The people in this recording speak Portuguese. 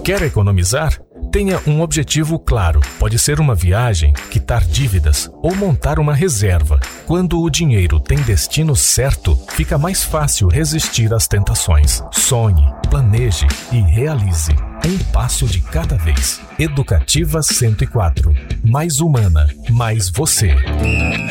Quer economizar? Tenha um objetivo claro. Pode ser uma viagem, quitar dívidas ou montar uma reserva. Quando o dinheiro tem destino certo, fica mais fácil resistir às tentações. Sonhe, planeje e realize. Um passo de cada vez. Educativa 104. Mais humana, mais você.